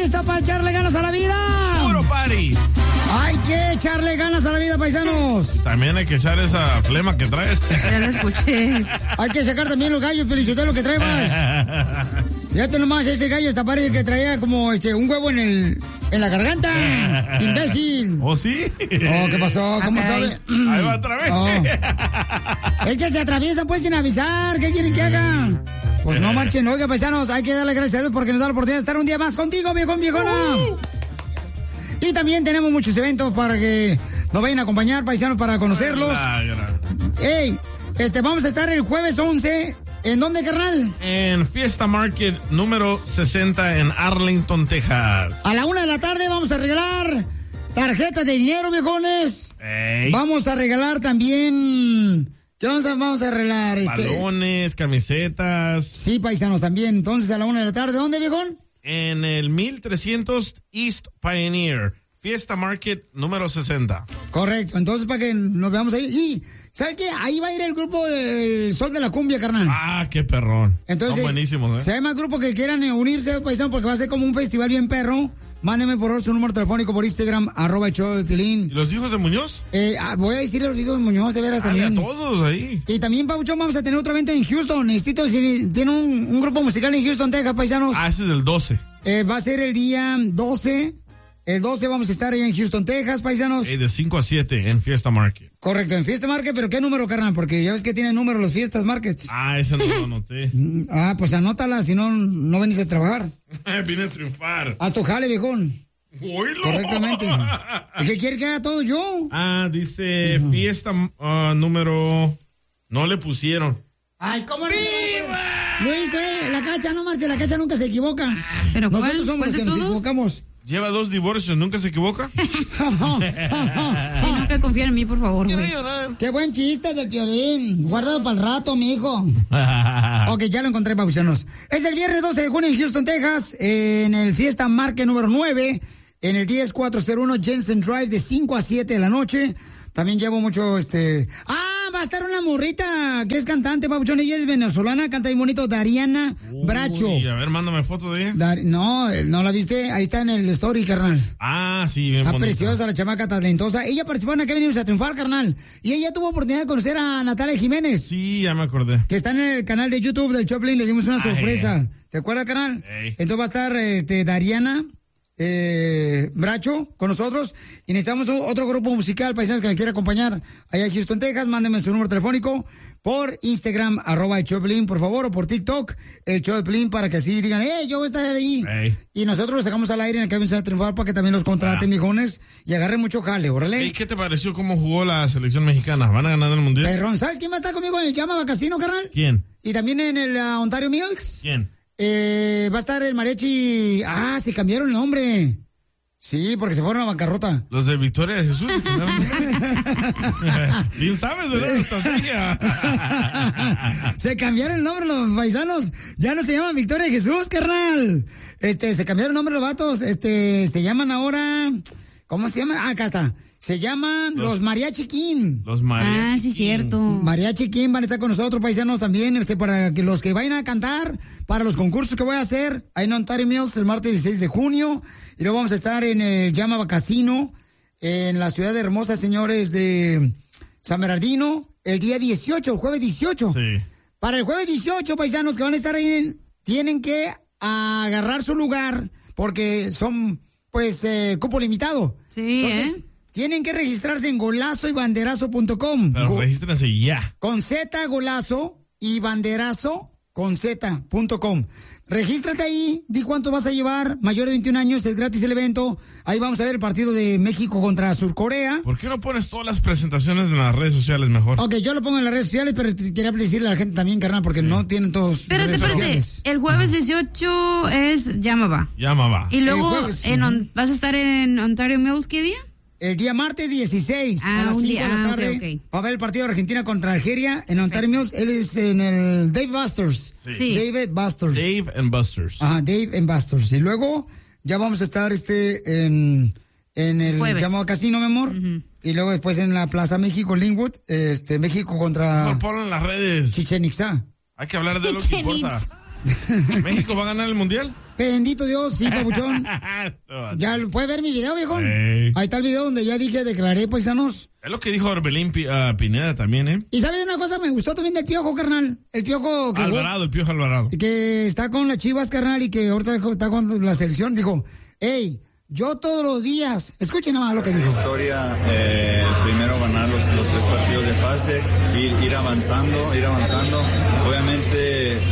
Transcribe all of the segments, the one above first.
lista para echarle ganas a la vida? ¡Puro party! Hay que echarle ganas a la vida, paisanos. También hay que echar esa flema que traes. Ya la escuché. Hay que sacar también los gallos, Pelichotelo, que traebas. Fíjate nomás, ese gallo hasta parece que traía como un huevo en la garganta. ¡Imbécil! ¿Oh, sí? Oh, ¿qué pasó? ¿Cómo sabe? Ahí va otra vez. Oh. Es que se atraviesan pues sin avisar. ¿Qué quieren que haga? Pues no marchen. Oiga, paisanos, hay que darle gracias a Dios porque nos da la oportunidad de estar un día más contigo, viejón, viejona. Y también tenemos muchos eventos para que nos vayan a acompañar, paisanos, para conocerlos. Ey, vamos a estar el jueves 11. ¿En dónde, carnal? En Fiesta Market número 60 en Arlington, Texas. A la 1:00 p.m. vamos a regalar tarjetas de dinero, viejones. Ey. Vamos a regalar también... ¿Qué vamos a regalar? Balones, camisetas. Sí, paisanos, también. Entonces, a la 1:00 p.m. ¿Dónde, viejón? En el 1300 East Pioneer. Fiesta Market número 60. Correcto. Entonces, para que nos veamos ahí. Y, ¿sabes qué? Ahí va a ir el grupo El Sol de la Cumbia, carnal. Ah, qué perrón. Entonces, son buenísimos, ¿eh? Si hay más grupos que quieran unirse, paisano, porque va a ser como un festival bien perro, mándenme por su número telefónico por Instagram, @el_show_de_Piolín. ¿Y los hijos de Muñoz? Voy a decirle a los hijos de Muñoz, de veras, también. A todos ahí. Y también, Pauchón, vamos a tener otro evento en Houston. Necesito, si tiene un grupo musical en Houston, Texas, paisanos. Ah, ese es el 12. Va a ser el día 12. El 12 vamos a estar allá en Houston, Texas, paisanos. De 5 a 7 en Fiesta Market. Correcto, en Fiesta Market, pero ¿qué número, carnal? Porque ya ves que tienen número los Fiestas Markets. Ah, ese no lo anoté. Pues anótala, si no, no venís a trabajar. Vine a triunfar. Haz tu jale, viejón. ¡Oílo! Correctamente. ¿Es que quiere que haga todo yo? Ah, dice Fiesta número... No le pusieron. Ay, ¿cómo no? Lo hizo, la Cacha, no marche, la Cacha nunca se equivoca. Pero nosotros somos los que nos equivocamos. Lleva 2 divorcios, ¿nunca se equivoca? Sí, nunca confía en mí, por favor, güey. Qué buen chiste del Piolín. Guárdalo para el rato, mijo. Ok, ya lo encontré, pabuchanos. Es el viernes 12 de junio en Houston, Texas, en el Fiesta Market número 9, en el 10401 Jensen Drive, de 5 a 7 de la noche. También llevo mucho, va a estar una morrita que es cantante, pabuchón, ella es venezolana, canta bien bonito, Dariana Bracho. A ver, mándame foto de ella. No la viste, ahí está en el story, carnal. Ah, sí, bien Está bonita. preciosa la chamaca talentosa. Ella participó en Aquí Venimos a Triunfar, carnal. Y ella tuvo oportunidad de conocer a Natalia Jiménez. Sí, ya me acordé. Que está en el canal de YouTube del Choplin, le dimos una sorpresa. ¿Te acuerdas, carnal? Entonces va a estar Dariana Bracho con nosotros y necesitamos otro grupo musical, paisanos, que le quiera acompañar allá en Houston, Texas. Mándenme su número telefónico por Instagram, @el Choplin, por favor, o por TikTok, el Choplin, para que así digan, yo voy a estar ahí. Y nosotros los sacamos al aire en el que vamos a triunfar para que también los contraten, mijones, y agarren mucho jale, órale. ¿Y qué te pareció cómo jugó la selección mexicana? ¿Van a ganar el mundial? Perrón, ¿sabes quién va a estar conmigo en el Llama Casino, carnal? ¿Quién? Y también en el Ontario Mills. ¿Quién? Va a estar el mariachi. Se cambiaron el nombre. Sí, porque se fueron a bancarrota. Los de Victoria de Jesús. Bien sabes, ¿verdad? La estrategia. Se cambiaron el nombre los paisanos. Ya no se llaman Victoria de Jesús, carnal. Se cambiaron el nombre los vatos. Se llaman ahora... ¿Cómo se llama? Acá está. Se llaman los Mariachi King. Los Mariachi sí, King. Cierto. Mariachi King van a estar con nosotros, paisanos, también, para que los que vayan a cantar, para los concursos que voy a hacer, ahí en Ontario Mills, el martes 16 de junio, y luego vamos a estar en el Llama Casino, en la ciudad hermosa, señores, de San Bernardino, el día 18, el jueves 18. Sí. Para el jueves 18, paisanos que van a estar ahí, tienen que agarrar su lugar, porque son... cupo limitado. Sí, entonces, tienen que registrarse en golazoybanderazo.com. Pero regístrense ya. Con Z, golazo y banderazo con Z.com. Regístrate ahí, di cuánto vas a llevar, mayor de 21 años, es gratis el evento. Ahí vamos a ver el partido de México contra Surcorea. ¿Por qué no pones todas las presentaciones en las redes sociales mejor? Ok, yo lo pongo en las redes sociales, pero quería decirle a la gente también, carnal, porque no tienen todos Espérate. sociales. El jueves 18 es Llamaba. Llamaba. Y luego jueves, vas a estar en Ontario Mills, ¿qué día? El día martes 16 a las 5 de la tarde va a haber el partido de Argentina contra Algeria en Ontario Mills. Él es en el Dave Busters. Sí. David Busters. Dave and Busters. Ajá, Dave and Busters. Y luego ya vamos a estar en el llamado casino, mi amor. Y luego después en la Plaza México, Linwood, México contra Ponlo en las redes. Chichen Itzá. Hay que hablar de lo que importa. ¿México va a ganar el mundial? Bendito Dios, sí, papuchón. ¿Ya puedes ver mi video, viejón? Ahí está el video donde ya dije, declaré, paisanos. Es lo que dijo Orbelín Pineda también, ¿eh? Y ¿sabes una cosa? Me gustó también del Piojo, carnal. El Piojo... El Piojo Alvarado. Que está con las Chivas, carnal, y que ahorita está con la selección. Dijo, hey, yo todos los días... Escuchen nada más lo que dijo. Historia, primero ganar los 3 partidos de fase, ir avanzando. Obviamente...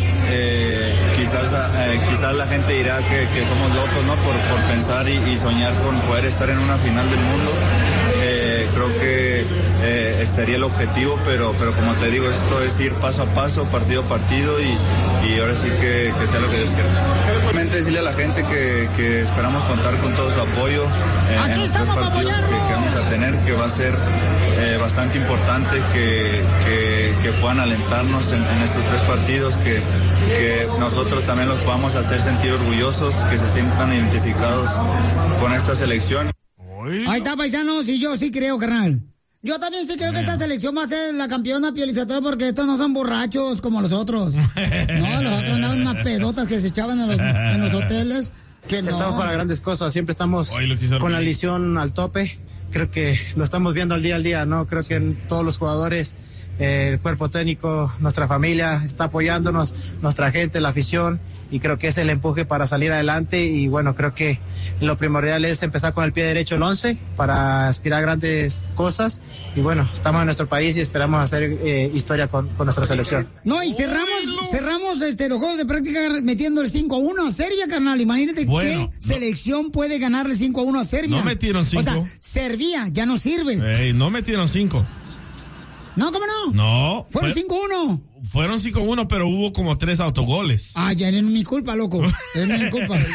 Quizás la gente dirá que somos locos, ¿no? Por pensar y soñar con poder estar en una final del mundo. Creo que sería el objetivo, pero como te digo, esto es ir paso a paso, partido a partido y ahora sí que sea lo que Dios quiera. Simplemente decirle a la gente que esperamos contar con todo su apoyo en los 3 partidos que vamos a tener, que va a ser bastante importante que puedan alentarnos en estos 3 partidos, que nosotros también los podamos hacer sentir orgullosos, que se sientan identificados con esta selección. Ahí está, paisanos, y yo sí creo, carnal. Yo también sí creo que esta selección va a ser la campeona Piolizotelo, porque estos no son borrachos como los otros. No, los otros andaban unas pedotas que se echaban en los hoteles. Que no. Estamos para grandes cosas, siempre estamos con la lesión al tope. Creo que lo estamos viendo al día, ¿no? Creo que todos los jugadores, el cuerpo técnico, nuestra familia está apoyándonos, nuestra gente, la afición, y creo que es el empuje para salir adelante. Y bueno, creo que lo primordial es empezar con el pie derecho el 11 para aspirar a grandes cosas. Y bueno, estamos en nuestro país y esperamos hacer historia con nuestra selección. No, y cerramos los juegos de práctica metiendo el 5-1 a Serbia, carnal. Imagínate qué selección puede ganarle 5-1 a Serbia. No metieron 5. O sea, Serbia ya no sirve. No metieron 5. No, ¿cómo no? No. Fueron 5-1. Fueron 5-1, pero hubo como 3 autogoles. Ah, ya no es mi culpa, loco. Es mi culpa. El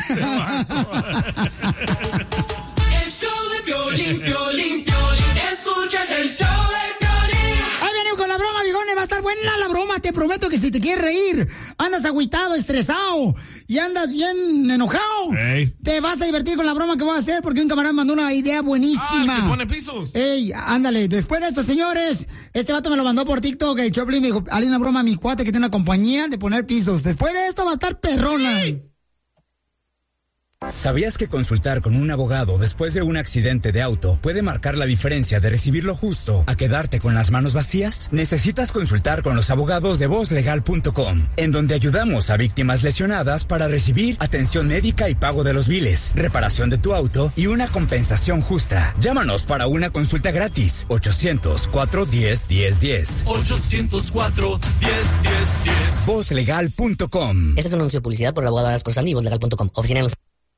show de Piolín. Escuchas el show de Piolín. Ahí venimos con la broma, viejones. Va a estar buena la broma. Te prometo que si te quieres reír, andas agüitado, estresado y andas bien enojado, te vas a divertir con la broma que voy a hacer, porque un camarada mandó una idea buenísima. ¿Que pone pisos? Ey, ándale. Después de esto, señores, este vato me lo mandó por TikTok. El Choplin me dijo, hay una broma a mi cuate que tiene una compañía de poner pisos. Después de esto va a estar perrona. ¿Sabías que consultar con un abogado después de un accidente de auto puede marcar la diferencia de recibir lo justo a quedarte con las manos vacías? Necesitas consultar con los abogados de VozLegal.com, en donde ayudamos a víctimas lesionadas para recibir atención médica y pago de los biles, reparación de tu auto y una compensación justa. Llámanos para una consulta gratis. 800-410-1010. 800-410-1010. VozLegal.com. Este es un anuncio de publicidad por el abogado Aras Corsani y VozLegal.com. Oficina en los...